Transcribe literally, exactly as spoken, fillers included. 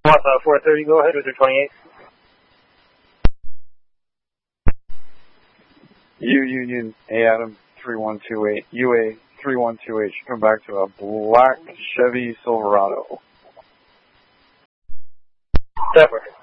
Wausau four thirty, go ahead with your twenty-eight. U Union A Adam three one two eight, U A three one two eight should come back to a black Chevy Silverado. Separate.